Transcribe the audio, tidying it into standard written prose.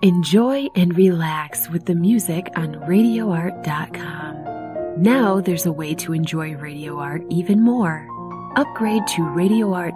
Enjoy and relax with the music on RadioArt.com. Now there's a way to enjoy Radio Art even more. Upgrade to Radio Art